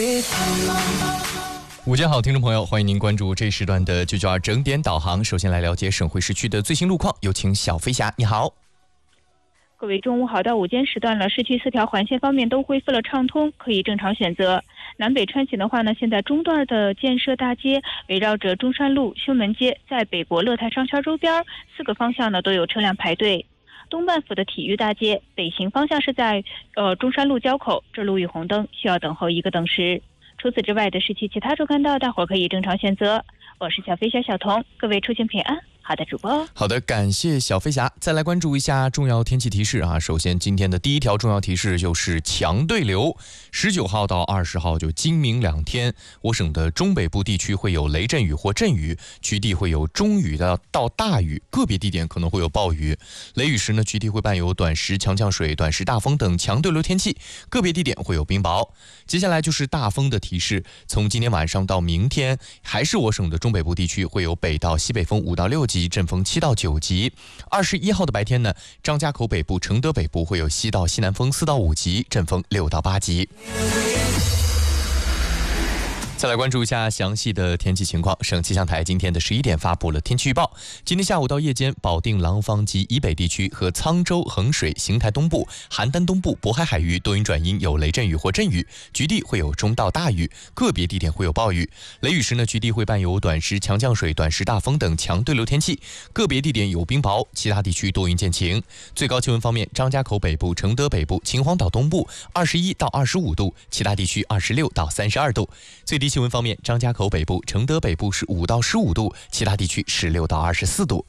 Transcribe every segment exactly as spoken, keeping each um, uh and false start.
午间好，听众朋友，欢迎您关注这一时段的九九二整点导航。首先来了解省会市区的最新路况，有请小飞侠。你好， 各位中午好。到午间时段了，市区四条环线方面都恢复了畅通，可以正常选择。南北穿行的话呢，现在中段的建设大街围绕着中山路、修门街，在北博乐泰商圈周边四个方向呢都有车辆排队。东半府的体育大街北行方向是在呃中山路交口，这路遇红灯，需要等候一个等时。除此之外的市区其他周干道，大伙可以正常选择。我是小飞侠小童，各位出行平安。好的，主播。 好的，感谢小飞侠。再来关注一下重要天气提示啊。首先，今天的第一条重要提示就是强对流，十九号到二十号就今明两天，我省的中北部地区会有雷阵雨或阵雨，局地会有中雨的到大雨，个别地点可能会有暴雨。雷雨时呢，局地会伴有短时强降水、短时大风等强对流天气，个别地点会有冰雹。接下来就是大风的提示，从今天晚上到明天，还是我省的中北部地区会有北到西北风五到六级，阵风七到九级。二十一号的白天呢，张家口北部、承德北部会有西到西南风四到五级，阵风六到八级。再来关注一下详细的天气情况。省气象台今天的十一点发布了天气预报。今天下午到夜间，保定、廊坊及以北地区和沧州、衡水、邢台东部、邯郸东部、渤海海域多云转阴，有雷阵雨或阵雨，局地会有中到大雨，个别地点会有暴雨。雷雨时呢，局地会伴有短时强降水、短时大风等强对流天气，个别地点有冰雹，其他地区多云见晴。最高气温方面，张家口北部、承德北部、秦皇岛东部二十一到二十五度，其他地区二十六到三十二度。最低气温方面，张家口北部、承德北部是五到十五度，其他地区十六到二十四度。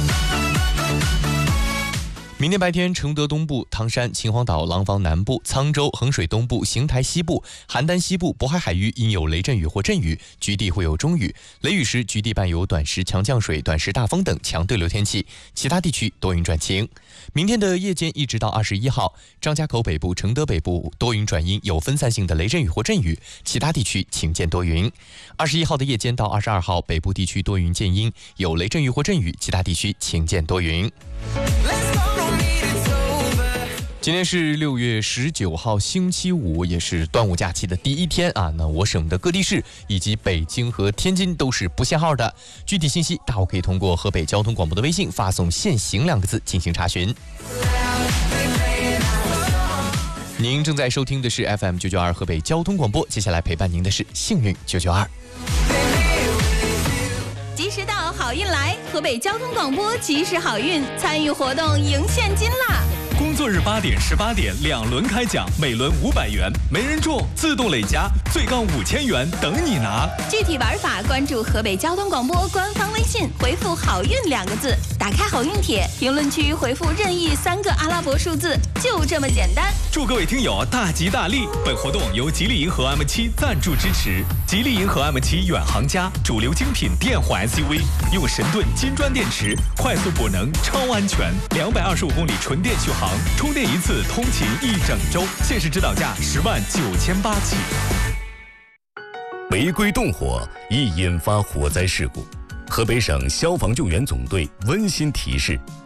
明天白天，承德东部、唐山、秦皇岛、廊坊南部、沧州、衡水东部、邢台西部、邯郸西部、渤海海域因有雷阵雨或阵雨，局地会有中雨。雷雨时，局地伴有短时强降水、短时大风等强对流天气，其他地区多云转晴。明天的夜间一直到二十一号，张家口北部、承德北部多云转阴，有分散性的雷阵雨或阵雨，其他地区晴间多云。二十一号的夜间到二十二号，北部地区多云见阴，有雷阵雨或阵雨，其他地区晴间多云。今天是六月十九号星期五，也是端午假期的第一天啊。那我省的各地市以及北京和天津都是不限号的。具体信息大伙可以通过河北交通广播的微信发送限行两个字进行查询。您正在收听的是 F M 九九二河北交通广播，接下来陪伴您的是幸运九九二。 及时到，好运来！河北交通广播及时好运，参与活动赢现金啦！ 工作日八点、十八点两轮开奖，每轮五百元，没人中自动累加，最高五千元等你拿。 具体玩法关注河北交通广播官方微信，回复“好运”两个字，打开好运帖，评论区回复任意三个阿拉伯数字，就这么简单。 祝各位听友大吉大利！本活动由吉利银河 M 七赞助支持。吉利银河 M 七远航家，主流精品电混 S U V， 用神盾金砖电池，快速补能，超安全，两百二十五公里纯电续航。充电一次通勤一整周，限时指导价十万九千八起。 违规动火易引发火灾事故，河北省消防救援总队温馨提示：